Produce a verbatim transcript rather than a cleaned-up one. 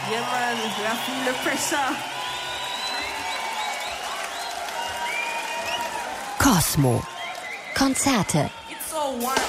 Yeah, man, we feel the pressure. Cosmo. Konzerte. It's so warm